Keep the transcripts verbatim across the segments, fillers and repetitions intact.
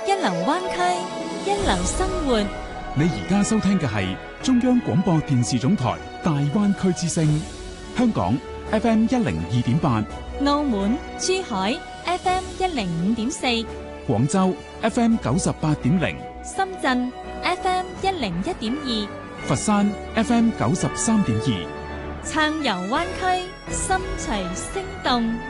一流灣區，一流生活。 你而家收聽嘅係中央廣播電視總台大灣區之聲，香港 F M 一零二點八， 澳門、珠海 F M 一零五點四， 廣州 F M 九十八點零， 深圳 F M 一零一點二， 佛山 F M 九十三點二。 暢遊灣區，心隨聲動。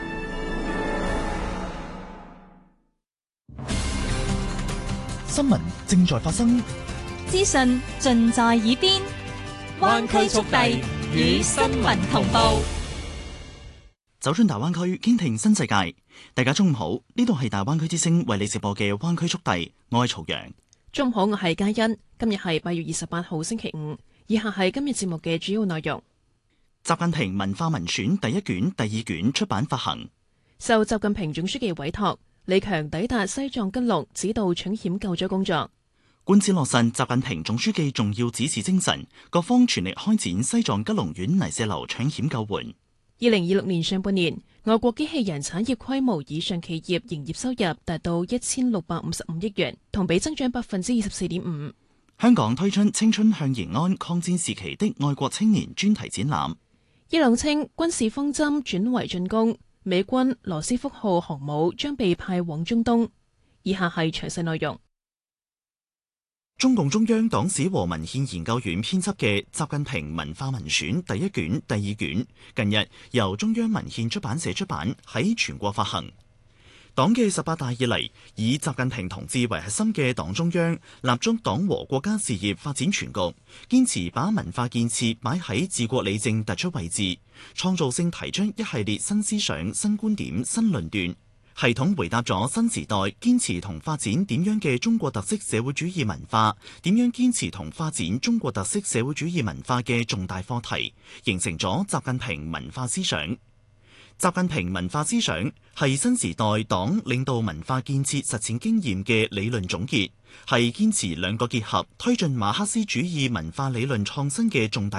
新聞正在發生， 資訊盡在耳邊，灣區速遞與新聞同步。 走進大灣區，傾聽新世界。大家中午好，呢度係大灣區之聲為你直播嘅灣區速遞，我係曹陽。 中午好，我係嘉欣。今日係八月二十八號星期五，以下係今日節目嘅主要內容。 習近平文化文選第一卷、第二卷出版發行。 受習近平總書記委託，李強抵達西藏吉隆指導搶險救災工作。 貫徹落實習近平總書記重要指示精神，各方全力開展西藏吉隆縣泥石流搶險救援。 二零二六年上半年，外國機器人產業規模以上企業營業收入達到一千六百五十五億元，同比增長百分之二十四點五。 香港推出青春向延安抗戰時期的愛國青年專題展覽。 伊朗稱軍事方針轉為進攻，美軍羅斯福號航母將被派往中東。以下係詳細內容。 中共中央黨史和文獻研究院編輯嘅《習近平文化文選》第一卷、第二卷，近日由中央文獻出版社出版，喺全國發行。黨嘅十八大以嚟，以習近平同志為核心嘅黨中央，立足黨和國家事業發展全局，堅持把文化建設擺喺治國理政突出位置，創造性提出一系列新思想、新觀點、新論斷，系統回答咗新時代堅持同發展點樣嘅中國特色社會主義文化，點樣堅持同發展中國特色社會主義文化嘅重大課題，形成咗習近平文化思想。習近平文化思想係新時代黨領導文化建設實踐經驗嘅理論總結，係堅持兩個結合推進馬克思主義文化理論創新嘅重大